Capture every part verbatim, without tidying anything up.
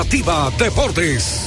Cooperativa Deportes.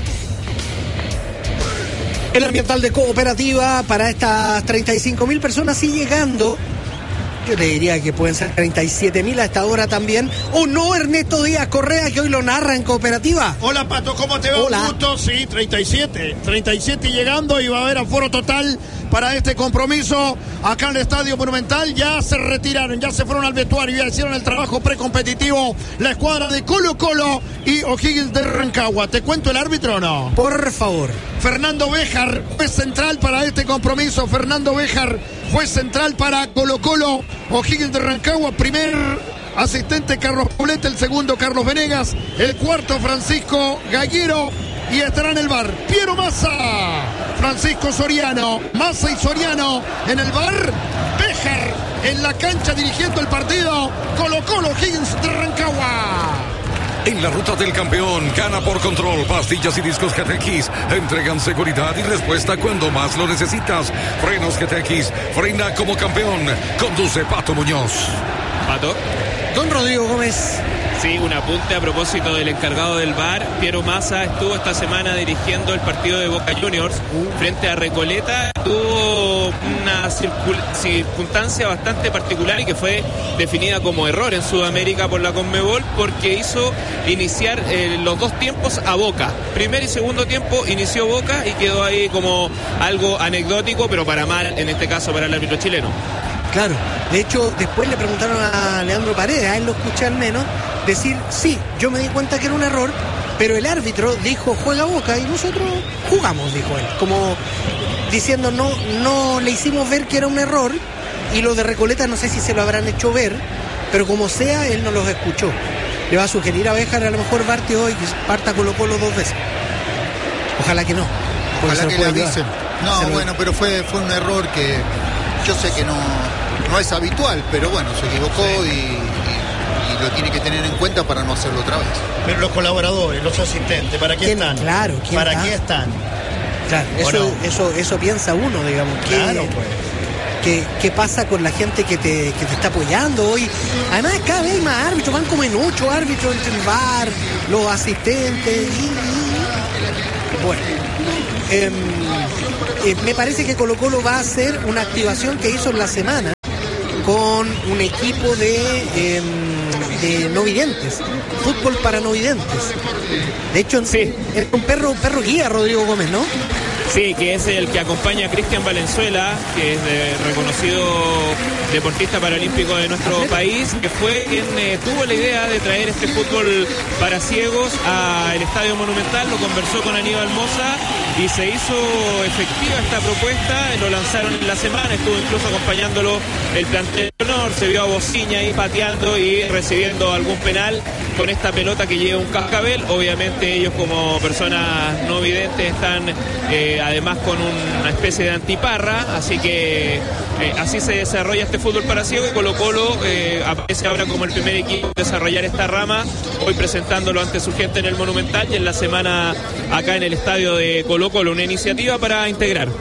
El ambiental de Cooperativa para estas treinta y cinco mil personas sigue llegando. Yo le diría que pueden ser treinta y siete mil a esta hora también. ¿O no, Ernesto Díaz Correa, que hoy lo narra en Cooperativa? Hola, Pato, ¿cómo te va? Hola. Un gusto, sí, treinta y siete. treinta y siete llegando y va a haber aforo total para este compromiso acá en el Estadio Monumental. Ya se retiraron, ya se fueron al vestuario, ya hicieron el trabajo precompetitivo la escuadra de Colo Colo y O'Higgins de Rancagua. ¿Te cuento el árbitro o no? Por favor. Fernando Béjar, juez central para este compromiso. Fernando Béjar, juez central para Colo Colo, O'Higgins de Rancagua. Primer asistente Carlos Poblete, el segundo Carlos Venegas, el cuarto Francisco Gallero. Y estará en el bar Piero Massa, Francisco Soriano, Massa y Soriano en el bar. Béjar en la cancha dirigiendo el partido. Colo Colo, O'Higgins de Rancagua. En la ruta del campeón, gana por control. Pastillas y discos G T X entregan seguridad y respuesta cuando más lo necesitas. Frenos G T X, frena como campeón. Conduce Pato Muñoz. Pato. Don Rodrigo Gómez. Sí, un apunte a propósito del encargado del V A R. Piero Massa estuvo esta semana dirigiendo el partido de Boca Juniors frente a Recoleta. Tuvo una circul- circunstancia bastante particular y que fue definida como error en Sudamérica por la Conmebol, porque hizo iniciar eh, los dos tiempos a Boca. Primer y segundo tiempo inició Boca y quedó ahí como algo anecdótico, pero para mal, en este caso para el árbitro chileno. Claro, de hecho después le preguntaron a Leandro Paredes, a él lo escuché al menos, decir, sí, yo me di cuenta que era un error, pero el árbitro dijo juega Boca y nosotros jugamos, dijo él, como diciendo no, no le hicimos ver que era un error, y los de Recoleta no sé si se lo habrán hecho ver, pero como sea, él no los escuchó. Le va a sugerir a Béjar a lo mejor Barty hoy que parta Colo Colo dos veces. Ojalá que no. Ojalá que le avisen. No, bueno, pero fue, fue un error que yo sé que no, no es habitual, pero bueno, se equivocó sí. y, y, y lo tiene que tener en cuenta para no hacerlo otra vez. Pero los colaboradores, los asistentes, ¿para qué están? Claro, ¿quién ¿para está? qué están? Claro, eso, no? eso, eso piensa uno, digamos. Claro, ¿Qué, pues. ¿qué, ¿Qué pasa con la gente que te, que te está apoyando hoy? Además, cada vez hay más árbitros, van como en ocho árbitros entre el V A R, los asistentes. Y, y... Bueno, eh, eh, me parece que Colo Colo va a hacer una activación que hizo en la semana con un equipo de, eh, de no videntes, fútbol para no videntes. De hecho, sí. Es un perro, un perro guía, Rodrigo Gómez, ¿no? Sí, que es el que acompaña a Cristian Valenzuela, que es de reconocido deportista paralímpico de nuestro país, que fue quien eh, tuvo la idea de traer este fútbol para ciegos al Estadio Monumental. Lo conversó con Aníbal Moza y se hizo efectiva esta propuesta. Lo lanzaron en la semana, estuvo incluso acompañándolo el plantel de honor, se vio a Bociña ahí pateando y recibiendo algún penal con esta pelota que lleva un cascabel. Obviamente ellos como personas no videntes están eh, además con una especie de antiparra, así que eh, así se desarrolla este fútbol para ciegos y Colo Colo eh, aparece ahora como el primer equipo en desarrollar esta rama, hoy presentándolo ante su gente en el Monumental y en la semana acá en el estadio de Colo Colo, una iniciativa para integrar.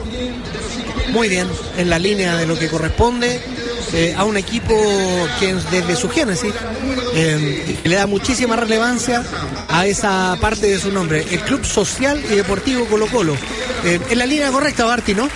Muy bien, en la línea de lo que corresponde eh, a un equipo que desde su génesis eh, le da muchísima relevancia a esa parte de su nombre, el Club Social y Deportivo Colo Colo. Eh, en la línea correcta, Barty, ¿no?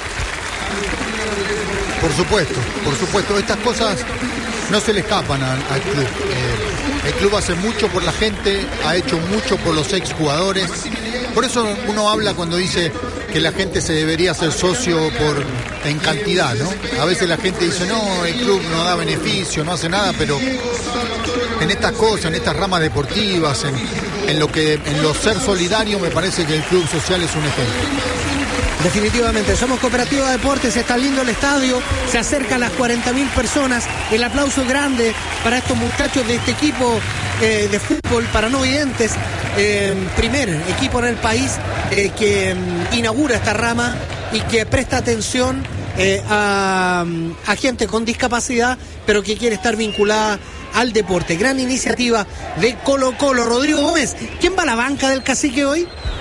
Por supuesto, por supuesto, estas cosas no se le escapan al, al club. Eh, el club hace mucho por la gente, ha hecho mucho por los exjugadores. Por eso uno habla cuando dice que la gente se debería hacer socio por en cantidad, ¿no? A veces la gente dice, no, el club no da beneficio, no hace nada, pero en estas cosas, en estas ramas deportivas, en, en lo que en lo ser solidario, me parece que el Club Social es un ejemplo. Definitivamente, somos Cooperativa Deportes, está lindo el estadio, se acercan las cuarenta mil personas, el aplauso grande para estos muchachos de este equipo eh, de fútbol para no videntes, eh, primer equipo en el país eh, que eh, inaugura esta rama y que presta atención eh, a, a gente con discapacidad, pero que quiere estar vinculada al deporte. Gran iniciativa de Colo Colo. Rodrigo Gómez, ¿quién va a la banca del Cacique hoy?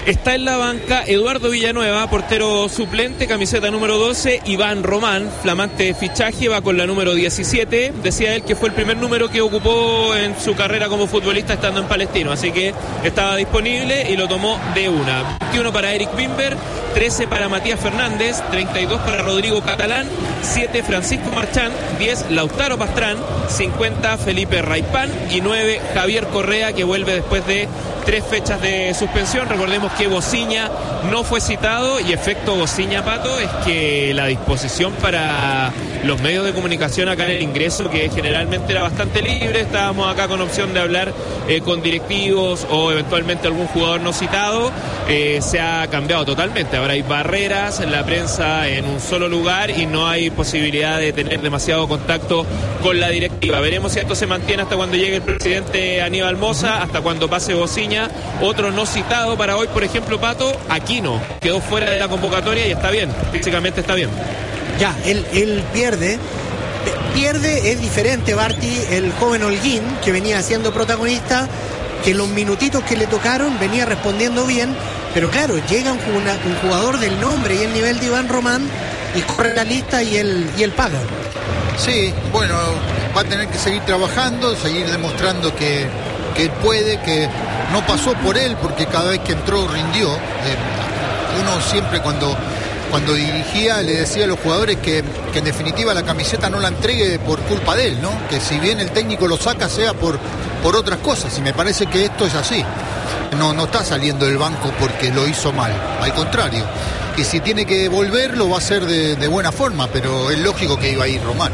Está en la banca Eduardo Villanueva, portero suplente, camiseta número doce. Iván Román, flamante fichaje, va con la número diecisiete. Decía él que fue el primer número que ocupó en su carrera como futbolista estando en Palestino, así que estaba disponible y lo tomó de una. veintiuno para Eric Bimber, trece para Matías Fernández, treinta y dos para Rodrigo Catalán, siete Francisco Marchán, diez Lautaro Pastrán, cincuenta Felipe Raipán y nueve Javier Correa, que vuelve después de tres fechas de suspensión. Recordemos que Bociña no fue citado, y efecto Bociña, Pato, es que la disposición para los medios de comunicación acá en el ingreso, que generalmente era bastante libre, estábamos acá con opción de hablar eh, con directivos o eventualmente algún jugador no citado, eh, se ha cambiado totalmente. Ahora hay barreras en la prensa en un solo lugar y no hay posibilidad de tener demasiado contacto con la directiva. Veremos si esto se mantiene hasta cuando llegue el presidente Aníbal Mosa, hasta cuando pase Bociña. Otro no citado para hoy, por ejemplo, Pato, Aquino, quedó fuera de la convocatoria y está bien, físicamente está bien. Ya, él, él pierde, pierde, es diferente, Barty, el joven Holguín, que venía siendo protagonista, que los minutitos que le tocaron venía respondiendo bien, pero claro, llega un, una, un jugador del nombre y el nivel de Iván Román y corre la lista y él, y él paga. Sí, bueno, va a tener que seguir trabajando, seguir demostrando que, que él puede, que no pasó por él, porque cada vez que entró rindió. Eh, uno siempre cuando, cuando dirigía le decía a los jugadores que, que en definitiva la camiseta no la entregue por culpa de él, ¿no? Que si bien el técnico lo saca sea por, por otras cosas, y me parece que esto es así. No, no está saliendo del banco porque lo hizo mal, al contrario. Y si tiene que volver lo va a hacer de, de buena forma, pero es lógico que iba a ir Román.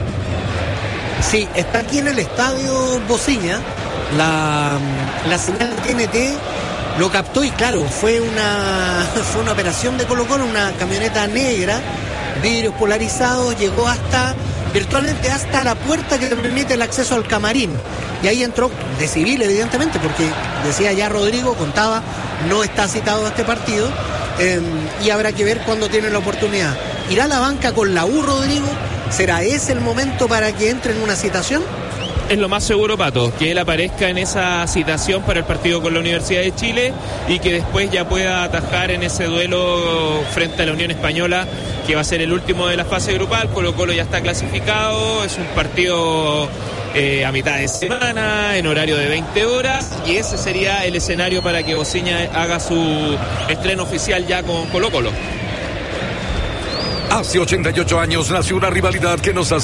Sí, está aquí en el estadio Bociña, la, la señal de T N T lo captó y claro, fue una, fue una operación de Colo-Colo, una camioneta negra, vidrios polarizados, llegó hasta, virtualmente hasta la puerta que le permite el acceso al camarín. Y ahí entró de civil, evidentemente, porque decía ya Rodrigo, contaba, no está citado a este partido, eh, y habrá que ver cuándo tiene la oportunidad. ¿Irá a la banca con la U, Rodrigo? ¿Será ese el momento para que entre en una citación? Es lo más seguro, Pato, que él aparezca en esa citación para el partido con la Universidad de Chile y que después ya pueda atajar en ese duelo frente a la Unión Española, que va a ser el último de la fase grupal. Colo-Colo ya está clasificado, es un partido eh, a mitad de semana, en horario de veinte horas, y ese sería el escenario para que Bociña haga su estreno oficial ya con Colo-Colo. Hace ochenta y ocho años nació una rivalidad que nos hace